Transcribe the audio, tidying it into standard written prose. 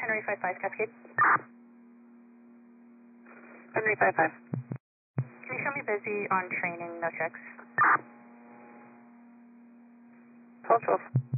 Henry 55 Cascade. Henry 55. Can you show me busy on training, no checks? 1212.